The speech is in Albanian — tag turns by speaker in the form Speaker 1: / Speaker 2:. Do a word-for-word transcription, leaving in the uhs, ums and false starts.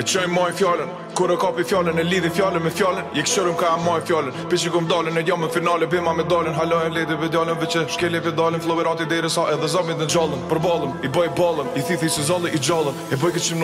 Speaker 1: E qoj moj fjallën, kur e kapi fjallën e lidhi fjallën me fjallën. Je këshërëm ka e moj fjallën, pishi kum dalën e jam në finale, bima me dalën. Halo e ledi pedalën, veqe shkeli pedalën, floverati deri sa edhe zamit në gjallën. Për balëm, i bëj balëm, i thithi se zalli i gjallën. E bëj këtë